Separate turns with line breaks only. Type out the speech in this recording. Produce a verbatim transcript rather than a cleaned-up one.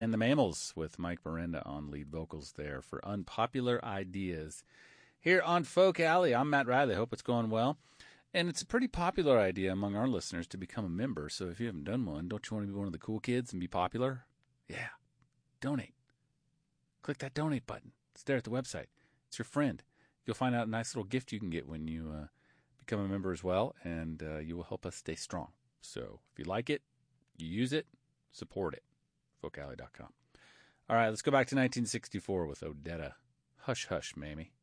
And the Mammals with Mike Miranda on lead vocals there for Unpopular Ideas. Here on Folk Alley, I'm Matt Riley. Hope it's going well. And it's a pretty popular idea among our listeners to become a member. So if you haven't done one, don't you want to be one of the cool kids and be popular? Yeah. Donate. Click that donate button. It's there at the website. It's your friend. You'll find out a nice little gift you can get when you uh, become a member as well, and uh, you will help us stay strong. So if you like it, you use it, support it. folk alley dot com. All right, let's go back to nineteen sixty-four with Odetta. Hush, hush, Mamie.